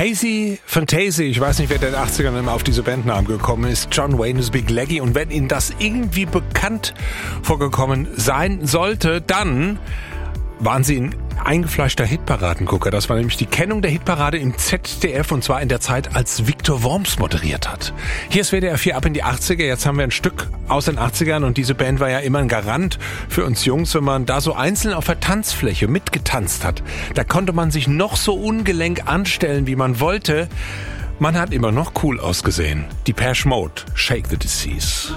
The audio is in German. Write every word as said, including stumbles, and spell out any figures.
Hazy Fantasy, ich weiß nicht, wer in den achtzigern immer auf diese Bandnamen gekommen ist. John Wayne's Big Leggy. Und wenn Ihnen das irgendwie bekannt vorgekommen sein sollte, dann waren Sie ein eingefleischter Hitparadengucker. Das war nämlich die Kennung der Hitparade im Z D F, und zwar in der Zeit, als Viktor Worms moderiert hat. Hier ist W D R vier ab in die achtziger. Jetzt haben wir ein Stück aus den achtzigern, und diese Band war ja immer ein Garant für uns Jungs, wenn man da so einzeln auf der Tanzfläche mitgetanzt hat. Da konnte man sich noch so ungelenk anstellen, wie man wollte. Man hat immer noch cool ausgesehen. Depeche Mode, Shake the Disease.